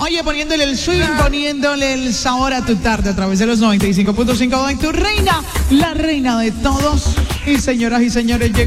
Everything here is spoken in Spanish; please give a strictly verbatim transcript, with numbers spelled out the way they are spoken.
Oye, poniéndole el swing, poniéndole el sabor a tu tarde a través de los noventa y cinco punto cinco de tu reina, la reina de todos. Y señoras y señores, llegó